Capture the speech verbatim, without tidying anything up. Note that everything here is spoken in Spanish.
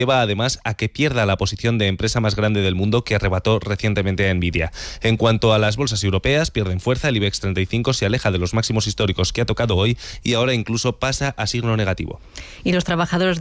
lleva además a que pierda la posición de empresa más grande del mundo que arrebató recientemente a Nvidia. En cuanto a las bolsas europeas, pierden fuerza, el IBEX treinta y cinco se aleja de los máximos históricos que ha tocado hoy y ahora incluso pasa a signo negativo. Y los trabajadores